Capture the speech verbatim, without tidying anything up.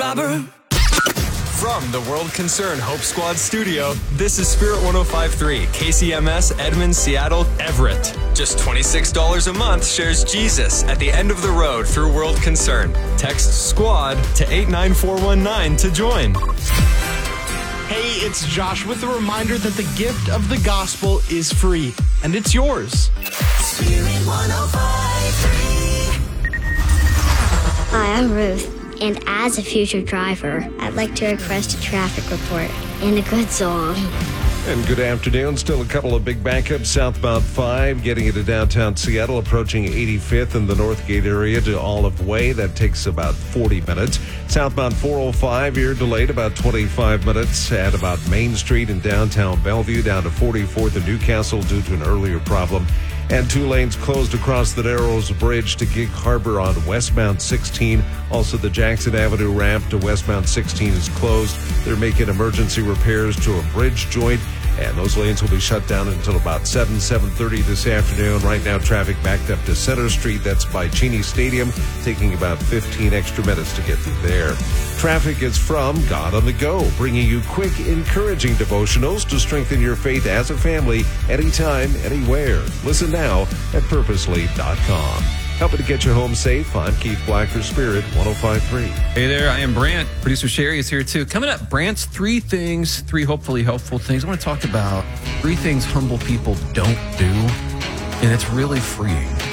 robber. From the World Concern Hope Squad studio, this is Spirit one oh five point three, K C M S, Edmond, Seattle, Everett. Just twenty-six dollars a month shares Jesus at the end of the road through World Concern. Text SQUAD to eight nine four one nine to join. Hey, it's Josh with a reminder that the gift of the gospel is free, and it's yours. Spirit one oh five point three. Hi, I'm Ruth, and as a future driver, I'd like to request a traffic report and a good song. And good afternoon. Still a couple of big backups. Southbound five getting into downtown Seattle, approaching eighty-fifth in the Northgate area to Olive Way. That takes about forty minutes. Southbound four oh five, you're delayed about twenty-five minutes at about Main Street in downtown Bellevue, down to forty-fourth in Newcastle due to an earlier problem. And two lanes closed across the Narrows Bridge to Gig Harbor on westbound sixteen. Also, the Jackson Avenue ramp to westbound sixteen is closed. They're making emergency repairs to a bridge joint, and those lanes will be shut down until about seven, seven thirty this afternoon. Right now, traffic backed up to Center Street. That's by Cheney Stadium, taking about fifteen extra minutes to get through there. Traffic is from God on the Go, bringing you quick, encouraging devotionals to strengthen your faith as a family, anytime, anywhere. Listen now at purposely dot com. Helping to get you home safe. I'm Keith Blacker, Spirit one oh five point three. Hey there, I am Brant. Producer Sherry is here too. Coming up, Brant's three things, three hopefully helpful things. I want to talk about three things humble people don't do, and it's really freeing.